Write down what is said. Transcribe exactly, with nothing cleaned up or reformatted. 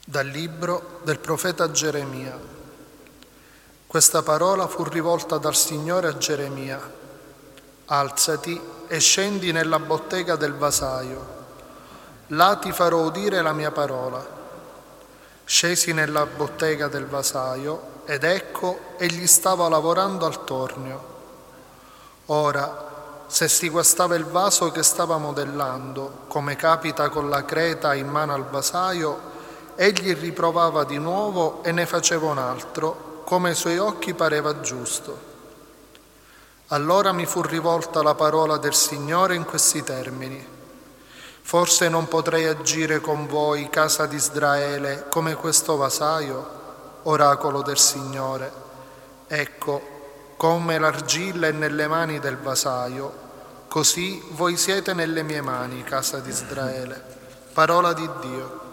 Dal libro del profeta Geremia. Questa parola fu rivolta dal Signore a Geremia. Alzati e scendi nella bottega del vasaio. Là ti farò udire la mia parola. Scesi nella bottega del vasaio ed ecco, egli stava lavorando al tornio. Ora, se si guastava il vaso che stava modellando, come capita con la creta in mano al vasaio, egli riprovava di nuovo e ne faceva un altro, come ai suoi occhi pareva giusto. Allora mi fu rivolta la parola del Signore in questi termini: forse non potrei agire con voi, casa di Israele, come questo vasaio? Oracolo del Signore. Ecco, come l'argilla è nelle mani del vasaio, così voi siete nelle mie mani, casa di Israele. Parola di Dio.